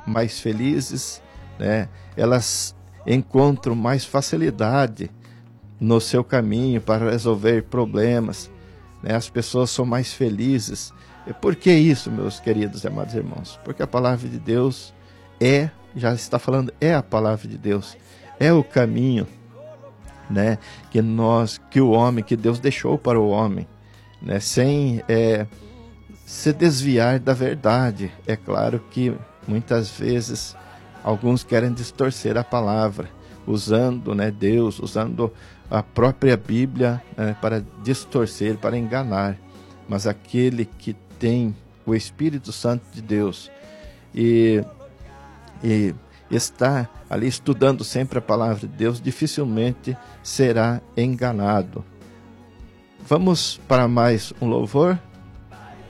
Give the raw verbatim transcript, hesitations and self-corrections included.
mais felizes, né? Elas encontram mais facilidade no seu caminho para resolver problemas, né? As pessoas são mais felizes. E por que isso, meus queridos e amados irmãos? Porque a palavra de Deus é, já está falando, é a palavra de Deus, é o caminho, né? Que nós, que o homem, que Deus deixou para o homem, né? Sem é, se desviar da verdade. É claro que muitas vezes alguns querem distorcer a palavra, usando, né, Deus, usando a própria Bíblia, né, para distorcer, para enganar. Mas aquele que tem o Espírito Santo de Deus e, e está ali estudando sempre a palavra de Deus, dificilmente será enganado. Vamos para mais um louvor?